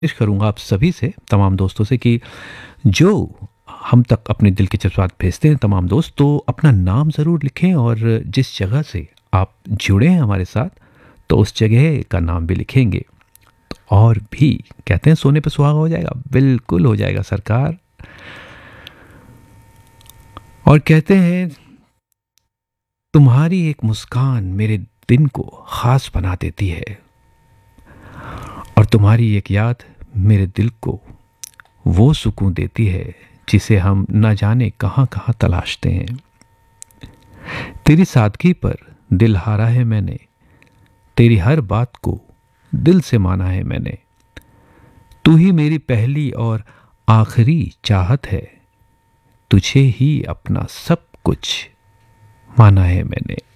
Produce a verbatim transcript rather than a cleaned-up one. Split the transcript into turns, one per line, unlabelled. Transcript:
गुज़ारिश करूँगा आप सभी से, तमाम दोस्तों से कि जो हम तक अपने दिल के जज़्बात भेजते हैं तमाम दोस्त, तो अपना नाम ज़रूर लिखें और जिस जगह से आप जुड़े हैं हमारे साथ, तो उस जगह का नाम भी लिखेंगे। तो और भी कहते हैं सोने पे सुहागा हो जाएगा, बिल्कुल हो जाएगा सरकार। और कहते हैं तुम्हारी एक मुस्कान मेरे दिन को ख़ास बना देती है और तुम्हारी एक याद मेरे दिल को वो सुकून देती है जिसे हम न जाने कहाँ कहाँ तलाशते हैं। तेरी सादगी पर दिल हारा है मैंने, तेरी हर बात को दिल से माना है मैंने। तू ही मेरी पहली और आखिरी चाहत है, तुझे ही अपना सब कुछ माना है मैंने।